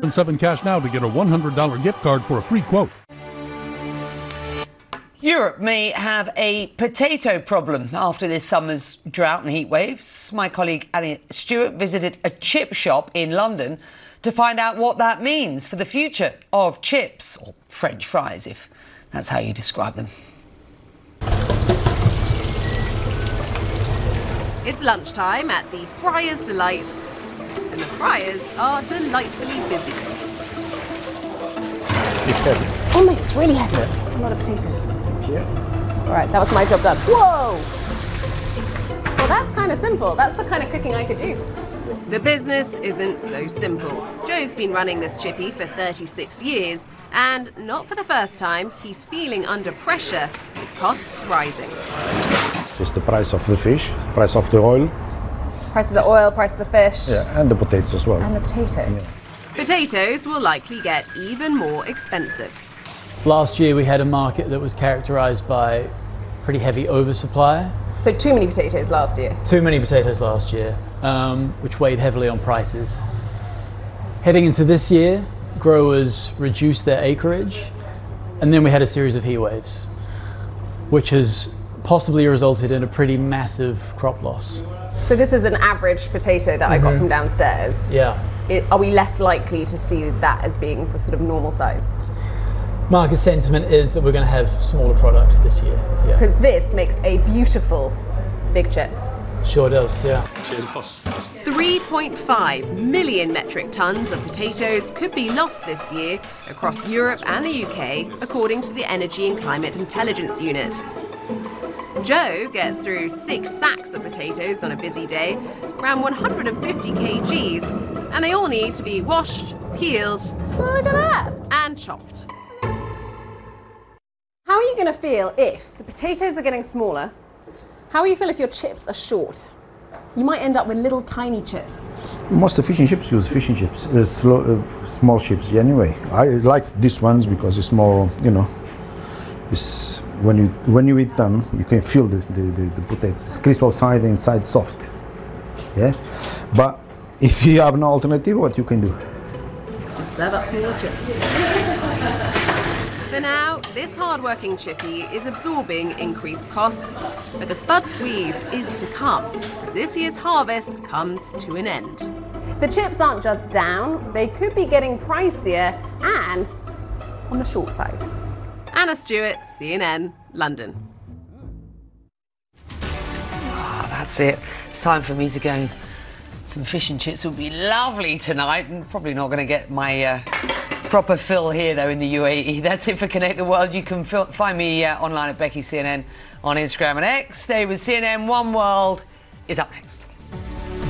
7 cash now to get a $100 gift card for a free quote. Europe may have a potato problem after this summer's drought and heat waves. My colleague Annie Stewart visited a chip shop in London to find out what that means for the future of chips, or French fries, if that's how you describe them. It's lunchtime at the Friar's Delight, and the Friars are delightfully busy. It's heavy. Oh my, it's really heavy. That's a lot of potatoes. Yeah. All right, that was my job done. Whoa! Well, that's kind of simple. That's the kind of cooking I could do. The business isn't so simple. Joe's been running this chippy for 36 years, and not for the first time, he's feeling under pressure with costs rising. It's the price of the fish, price of the oil. Price of the oil, price of the fish. Yeah, and the potatoes as well. And the potatoes. Yeah. Potatoes will likely get even more expensive. Last year we had a market that was characterised by pretty heavy oversupply. So too many potatoes last year. Too many potatoes last year, which weighed heavily on prices. Heading into this year, growers reduced their acreage, and then we had a series of heat waves, which has possibly resulted in a pretty massive crop loss. So this is an average potato that I got from downstairs. Yeah. Are we less likely to see that as being the sort of normal size? Market sentiment is that we're going to have smaller product this year. Yeah. Because this makes a beautiful big chip. Sure does, yeah. 3.5 million metric tons of potatoes could be lost this year across Europe and the UK, according to the Energy and Climate Intelligence Unit. Joe gets through 6 sacks of potatoes on a busy day, around 150 kgs, and they all need to be washed, peeled, Look at that! and chopped. How are you going to feel if the potatoes are getting smaller? How will you feel if your chips are short? You might end up with little tiny chips. Most of fishing chips use fishing chips, small chips anyway. I like these ones because it's more, you know, it's, when you eat them, you can feel the potatoes. It's crisp outside, the inside soft. Yeah, but if you have no alternative, what you can do? Just serve up smaller chips. For now, this hard-working chippy is absorbing increased costs, but the spud squeeze is to come as this year's harvest comes to an end. The chips aren't just down, they could be getting pricier and on the short side. Anna Stewart, CNN, London. That's it. It's time for me to go. Some fish and chips would be lovely tonight, and probably not going to get my proper fill here, though, in the UAE. That's it for Connect the World. You can find me online at Becky CNN on Instagram and X. Stay with CNN. One World is up next.